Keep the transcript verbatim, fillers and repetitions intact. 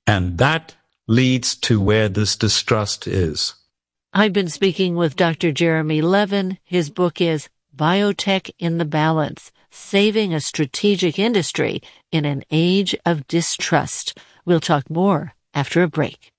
And that leads to where this distrust is. I've been speaking with Doctor Jeremy Levin. His book is Biotech in the Balance, Saving a Strategic Industry in an Age of Distrust. We'll talk more after a break.